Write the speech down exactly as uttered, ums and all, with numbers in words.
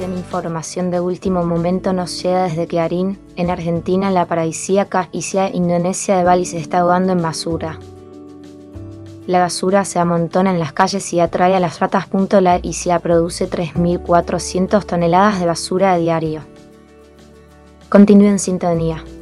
continuación, información de último momento nos llega desde Clarín. En Argentina, la paradisíaca isla indonesia de Bali se está ahogando en basura. La basura se amontona en las calles y atrae a las ratas. La isla produce tres mil cuatrocientas toneladas de basura a diario. Continúe en sintonía.